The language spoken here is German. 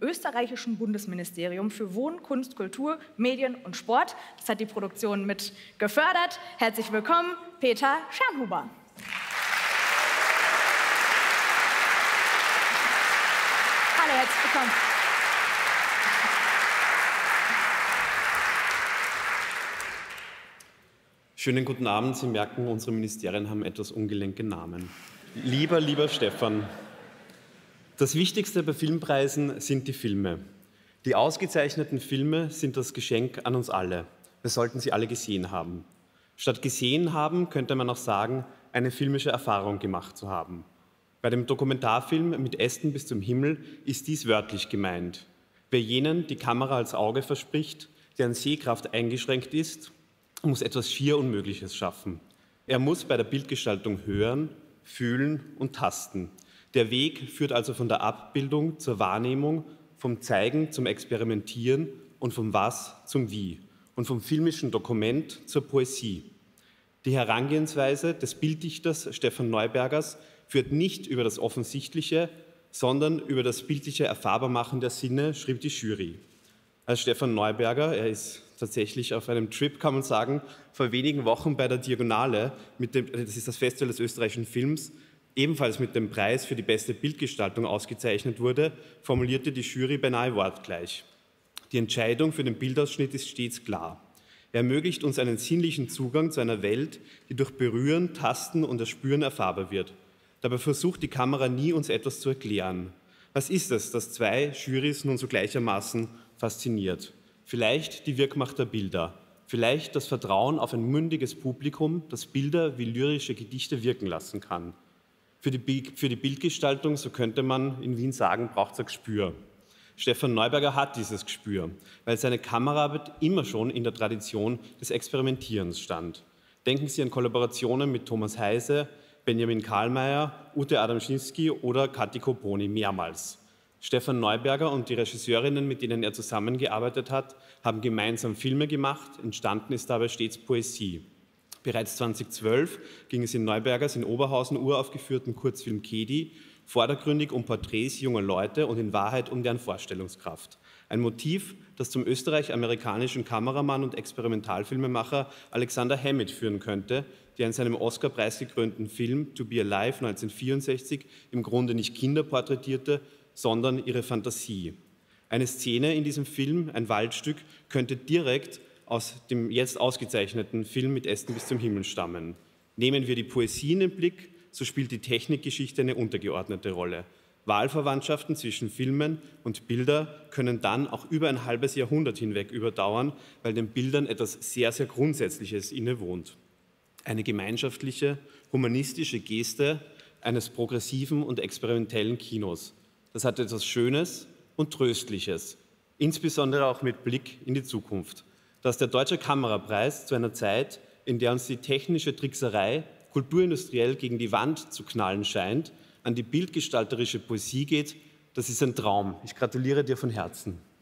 österreichischen Bundesministerium für Wohnen, Kunst, Kultur, Medien und Sport. Das hat die Produktion mit gefördert. Herzlich willkommen, Peter Schernhuber. Hallo, herzlich willkommen. Schönen guten Abend. Sie merken, unsere Ministerien haben etwas ungelenke Namen. Lieber Stefan, das Wichtigste bei Filmpreisen sind die Filme. Die ausgezeichneten Filme sind das Geschenk an uns alle. Wir sollten sie alle gesehen haben. Statt gesehen haben, könnte man auch sagen, eine filmische Erfahrung gemacht zu haben. Bei dem Dokumentarfilm Mit Ästen bis zum Himmel ist dies wörtlich gemeint. Wer jenen die Kamera als Auge verspricht, deren Sehkraft eingeschränkt ist, muss etwas schier Unmögliches schaffen. Er muss bei der Bildgestaltung hören, fühlen und tasten. Der Weg führt also von der Abbildung zur Wahrnehmung, vom Zeigen zum Experimentieren und vom Was zum Wie und vom filmischen Dokument zur Poesie. Die Herangehensweise des Bilddichters Stefan Neubergers führt nicht über das Offensichtliche, sondern über das bildliche Erfahrbarmachen der Sinne, schrieb die Jury. Als Stefan Neuberger, er ist tatsächlich auf einem Trip, kann man sagen, vor wenigen Wochen bei der Diagonale, das ist das Festival des österreichischen Films, ebenfalls mit dem Preis für die beste Bildgestaltung ausgezeichnet wurde, formulierte die Jury beinahe wortgleich. Die Entscheidung für den Bildausschnitt ist stets klar. Er ermöglicht uns einen sinnlichen Zugang zu einer Welt, die durch Berühren, Tasten und Erspüren erfahrbar wird. Dabei versucht die Kamera nie, uns etwas zu erklären. Was ist es, das zwei Jurys nun so gleichermaßen fasziniert? Vielleicht die Wirkmacht der Bilder, vielleicht das Vertrauen auf ein mündiges Publikum, das Bilder wie lyrische Gedichte wirken lassen kann. Für die Bildgestaltung, so könnte man in Wien sagen, braucht es ein Gespür. Stefan Neuberger hat dieses Gespür, weil seine Kameraarbeit immer schon in der Tradition des Experimentierens stand. Denken Sie an Kollaborationen mit Thomas Heise, Benjamin Karlmeier, Ute Adamczynski oder Kati Koponi mehrmals. Stefan Neuberger und die Regisseurinnen, mit denen er zusammengearbeitet hat, haben gemeinsam Filme gemacht. Entstanden ist dabei stets Poesie. Bereits 2012 ging es in Neubergers in Oberhausen uraufgeführten Kurzfilm Kedi vordergründig um Porträts junger Leute und in Wahrheit um deren Vorstellungskraft. Ein Motiv, das zum österreich-amerikanischen Kameramann und Experimentalfilmemacher Alexander Hammett führen könnte, der in seinem Oscar-preisgekrönten Film To Be Alive 1964 im Grunde nicht Kinder porträtierte, sondern ihre Fantasie. Eine Szene in diesem Film, ein Waldstück, könnte direkt aus dem jetzt ausgezeichneten Film Mit Ästen bis zum Himmel stammen. Nehmen wir die Poesie in den Blick, so spielt die Technikgeschichte eine untergeordnete Rolle. Wahlverwandtschaften zwischen Filmen und Bilder können dann auch über ein halbes Jahrhundert hinweg überdauern, weil den Bildern etwas sehr Grundsätzliches innewohnt. Eine gemeinschaftliche, humanistische Geste eines progressiven und experimentellen Kinos. Das hat etwas Schönes und Tröstliches, insbesondere auch mit Blick in die Zukunft. Dass der Deutsche Kamerapreis zu einer Zeit, in der uns die technische Trickserei kulturindustriell gegen die Wand zu knallen scheint, an die bildgestalterische Poesie geht, das ist ein Traum. Ich gratuliere dir von Herzen.